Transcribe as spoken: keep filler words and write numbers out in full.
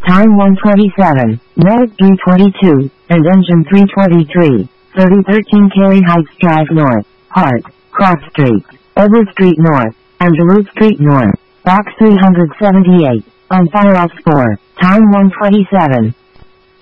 Time one twenty-seven, North three twenty-two, and engine three twenty-three, thirty thirteen Cary Heights Drive North, Hart, Cross Street, Edward Street North, and Duluth Street North, Box three seventy-eight, on fire off four, time one twenty-seven.